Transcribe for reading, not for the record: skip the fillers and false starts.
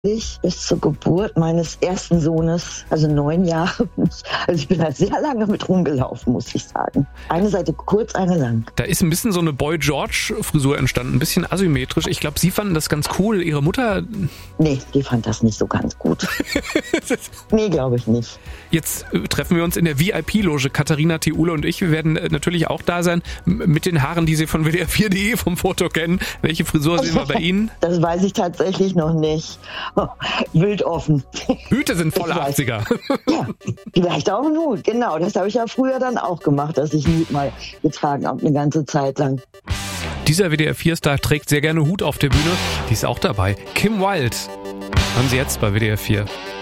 bis zur Geburt meines ersten Sohnes, also 9 Jahre. Also ich bin da sehr lange mit rumgelaufen, muss ich sagen. Eine Seite kurz, eine lang. Da ist ein bisschen so eine Boy George-Frisur entstanden, ein bisschen asymmetrisch. Ich glaube, Sie fanden das ganz cool. Ihre Mutter? Nee, die fand das nicht so ganz gut. Nee, glaube ich nicht. Jetzt treffen wir uns in der VIP-Loge, Katharina Thiule und ich. Wir werden natürlich auch da sein, mit den Haaren, die Sie von WDR4.de vom Foto kennen. Welche Frisur sehen wir bei Ihnen? Das weiß ich tatsächlich noch nicht. Wild offen. Hüte sind volle 80er. Ja, vielleicht auch ein Hut, genau. Das habe ich ja früher dann auch gemacht, dass ich einen Hut mal getragen habe, eine ganze Zeit lang. Dieser WDR4-Star trägt sehr gerne Hut auf der Bühne. Die ist auch dabei. Kim Wilde. Haben Sie jetzt bei WDR4.